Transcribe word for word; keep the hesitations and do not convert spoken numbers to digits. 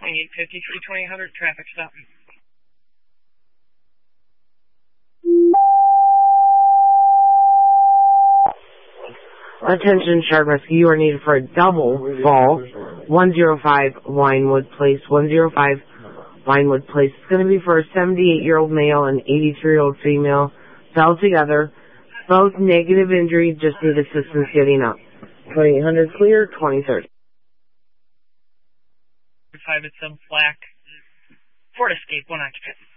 twenty-eight fifty-three, twenty-eight hundred, traffic stop. Attention, Shark Rescue, you are needed for a double fall. one oh five Winewood Place, one oh five Winewood Place. It's going to be for a seventy-eight-year-old male and eighty-three-year-old female. Fell together. Both negative injury, just need assistance getting up. twenty-eight hundred clear, twenty thirty. five at some Flack. Ford Escape, one occupant.